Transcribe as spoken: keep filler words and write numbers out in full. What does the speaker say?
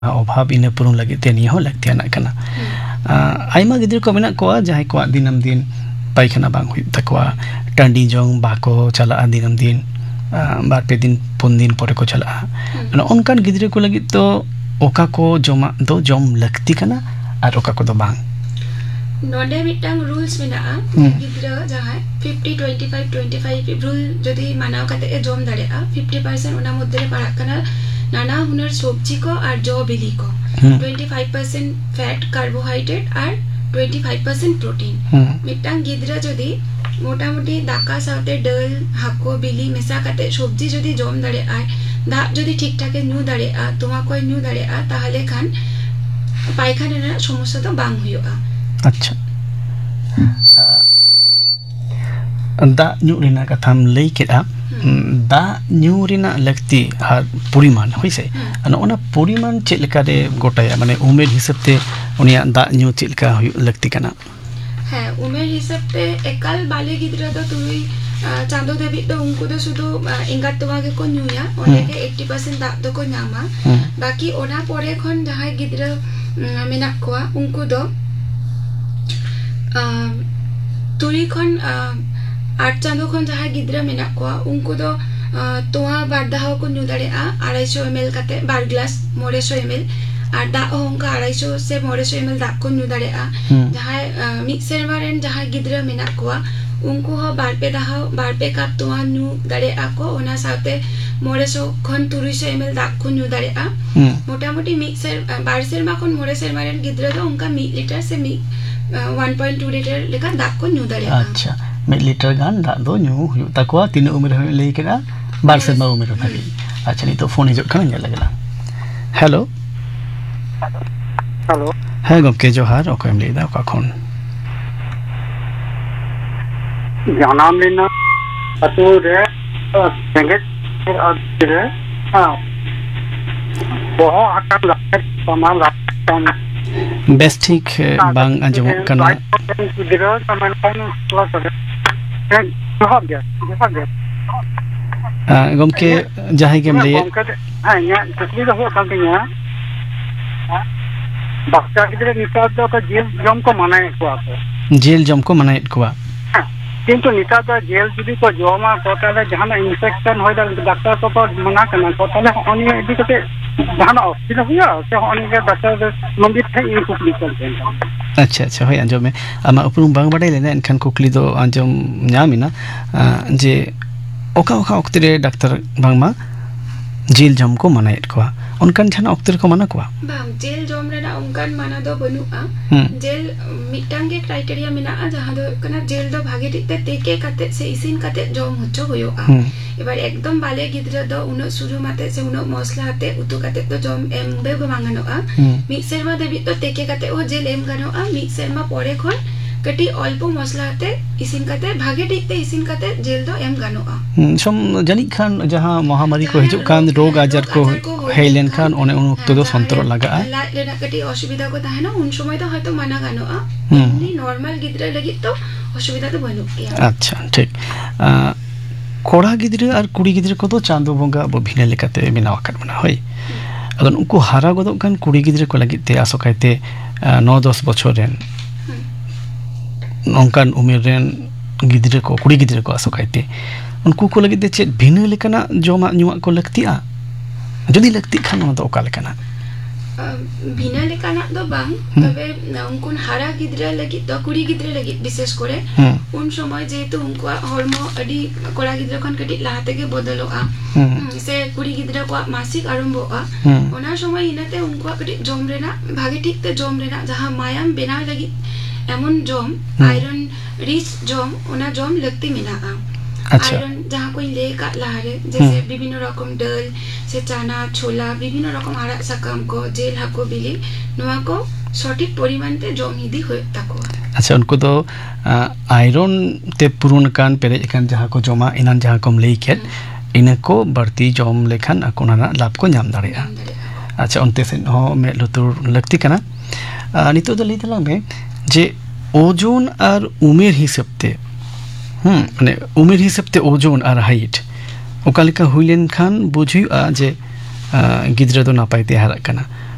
अभाव इन पूरण लगे ते नियो लगतियाना कना आइमा गिद्र को मेना को जहां को दिनम दिन पायखाना बांग हुई तकवा टांडी जोंग बाको चला दिनम दिन बार पे दिन पुन दिन परे को चला उनकान गिद्र को लगे तो ओका को जमा दो जम लगती कना और ओका को दो बांग नोडे मिटांग रूल्स मेना गिद्र जहां fifty twenty five twenty five rule जदी मानाव कते जम दाड़े फिफ्टी परसेंट उना मध्य पड़ा कना नाना हुनर सब्जी को और जौ बिली को twenty five percent fat carbohydrate और ट्वेंटी फाइव परसेंट प्रोटीन मिटांग गिद्रा जदी मोटा मोटी दाका साथे डल हाको बिली मेसा कते सब्जी जदी जम दाड़े आ दा जदी ठीक ठाक न्यू दाड़े आ तोमा कोई न्यू दाड़े आ ताहले खान पायखाना ना समस्या तो बांग हुयोगा। अच्छा दा न्यू रिना कथाम लई केदा दा न्यू रिना लगती हर परिमाण होइसे अन ओना परिमाण चेलका रे गोटाया माने उमेर हिसाब ते उनिया दा न्यू चेलका लगती कना है उमेर हिसाब ते एकाल बाले गिद्रा दो तुई चांदो देबी दो उनको दो सुदो इंगात तो वागे को न्यूया ओने के एटी परसेंट दा दो को नामा बाकी ओना परे खन जहां गिद्रा मेना कोआ उनको दो तुई खन आठ चांदो खन जहां गिद्रा मेना कोआ उनको दो तोआ बारदाह को न्यू दाड़े आ अढ़ाईशो एमएल कते बार ग्लास मोरेशो एमएल और दा होंका अढ़ाईशो से मोरेशो एमएल दा को न्यू दाड़े आ जहां मिड सेरमारेन जहां गिद्रा मेना कोआ उनको हो बार पे दाह बार पे कप तोआ न्यू दाड़े आ को ओना साथे मोरेशो खन तुरुशो एमएल दा को न्यू दाड़े आ मोटा मोटी मिड सेर बार सेरमा खन मोरे सेरमारेन गिद्रा दो उनका मिड लीटर से mid one point two litre लेका दा को न्यू दाड़े आ। अच्छा मिड लीटर गान दा दो न्यू हुयो तकवा तीन उम्र हो लई केदा बार सेरमा उम्र भागी। अच्छा नी तो फोन हिजो खन गेला गेला हेलो हेलो है गमके जोहार ओकम लेदा ओका खन जानाम लेना अतु रे संगत और रे हां बहुत हटन लगता सामान लगता बेस्ट ठीक बांग अंजम कना दिरो सामान कौन प्लस है हो गया हो गया गमके जहां के लिए हां या तस्वीर हो कांतिया बच्चा गिद्रे निता दो का जेल जम को मनाए को आपको जेल जम को मनाए को किंतु निता दो जेल जुदी को जोमा को ताले जहां इन्फेक्शन होय दा डॉक्टर को तो मना करना को ताले ओनी इदी कते जहां ऑक्सीजन हुआ से ओनी के डॉक्टर लंबी थे इन कुकली करते हैं। अच्छा अच्छा होय अंजम में आमा उपरुम बांग बडाय लेना एनखान कुकली दो अंजम न्यामिना जे ओका ओका वक्त रे डॉक्टर बांगमा जेल जम को मनाए को उनकान जहां अक्तर को मना को बाम जेल जम रेना उनकान माना दो बनुआ जेल मिटांग के क्राइटेरिया मेना जहां दो कना जेल दो भागे दिते तेके काते से इसिन काते जम होचो होयोआ एबार एकदम बाले गिद्रा दो उनो सुरु माते से उनो मसला हाते उतु काते तो जम एम बे मांगनोआ मिक सेरमा देबी तो तेके काते ओ जेल एम गनोआ मिक सेरमा परे खन कटी अल्प मसला हाते इसिन काते भागे दिते इसिन काते जेल दो एम गनोआ सम जनी खान जहां महामारी को हिजु कान रोग आजार को हेलेन खान ओने उन वक्त दो संतर लगा लेना कटी असुविधा को ताहे ना उन समय तो हयतो माना गनोआ नि नॉर्मल गिद्रा लगी तो असुविधा तो बनु गया। अच्छा ठीक कोड़ा गिद्रा और कुड़ी गिद्रा को तो चांदो बंगा भिना लेकाते मेनाव कर बना होय अदन उनको हारा गदो कान कुड़ी गिद्रा को लगिते आसोकायते नौ दस बछर रेन नौकान उमेर रेन गिद्रा को कुड़ी गिद्रा को आसोकायते उनको को लगिते चे भिना लेकाना जोमा न्युआ को लगतिया जदी लगती खान तो ओका लेकाना भिना लेकाना दो बांग तबे उनको हारा गिद्रा लगी तो कुड़ी गिद्रा लगी विशेष करे उन समय जेतु उनको हॉर्मोन अडी कोड़ा गिद्रा खन कटी लाते के बदलोआ से कुड़ी गिद्रा को मासिक आरंभोआ ओना समय इनाते उनको कटी जम रेना भागे ठीक ते जम रेना जहां मायाम बेना लगी एमन जम आयरन रिच जम ओना जम लगती मेनाआ अच्छा आयरन जहां कोई ले का लारे जैसे विभिन्न रकम डल से चना छोला विभिन्न रकम आड़ा सकाम को जेल हाको बिली नोआ को सठिक परिमाण ते जम हिदी होय ताको। अच्छा उनको तो आयरन ते पुरुन कान पेरे कान जहां को जमा इनान जहां कम लई खेत इनको बढ़ती जम लेखान अकोना लाभ को नाम दाड़ेया। अच्छा उनते से हो में लुतुर लगती कना नितो द लई तलांग में जे ओजोन और उमेर हिसाब ते हम माने उमेर हिसाब ते ओजोन और हाइट ओकालिका हुइलेन खान बुझिया जे गिद्रा दो नापाय ते हारा कना